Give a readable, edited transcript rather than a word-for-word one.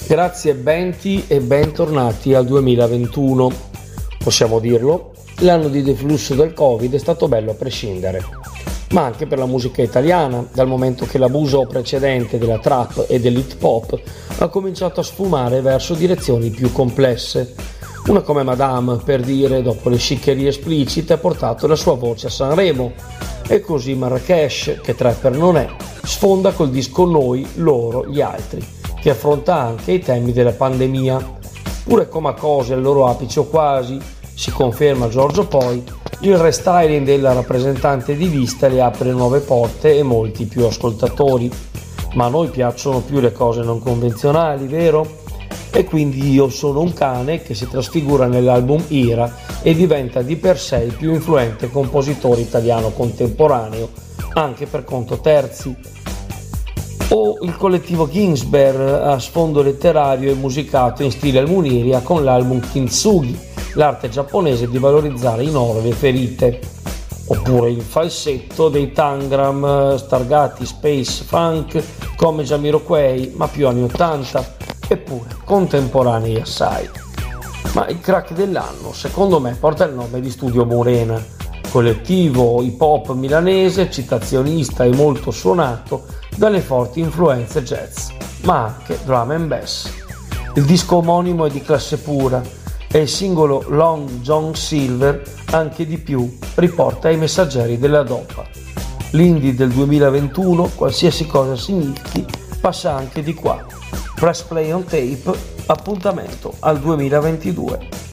Grazie Benti e bentornati al 2021. Possiamo dirlo, l'anno di deflusso del Covid è stato bello a prescindere, ma anche per la musica italiana, dal momento che l'abuso precedente della trap e dell'hip hop ha cominciato a sfumare verso direzioni più complesse. Una come Madame, per dire, dopo le sciccherie esplicite ha portato la sua voce a Sanremo, e così Marracash, che trapper non è, sfonda col disco Noi, Loro, Gli Altri, che affronta anche i temi della pandemia. Pure Comacose al loro apice o quasi, si conferma Giorgio Poi, il restyling della rappresentante di Vista le apre nuove porte e molti più ascoltatori. Ma a noi piacciono più le cose non convenzionali, vero? E quindi Io sono un cane che si trasfigura nell'album Ira e diventa di per sé il più influente compositore italiano contemporaneo, anche per conto terzi. O il collettivo Ginsberg a sfondo letterario e musicato in stile Almuniria con l'album Kintsugi, l'arte giapponese di valorizzare in oro le ferite. Oppure il falsetto dei Tangram stargati space funk come Jamiroquai, ma più anni 80, eppure contemporanei assai. Ma il crack dell'anno secondo me porta il nome di Studio Morena, collettivo hip hop milanese, citazionista e molto suonato dalle forti influenze jazz, ma anche drum and bass. Il disco omonimo è di classe pura e il singolo Long John Silver, anche di più, riporta i messaggeri della DOPA. L'indie del 2021, qualsiasi cosa significhi, passa anche di qua. Press play on tape, appuntamento al 2022.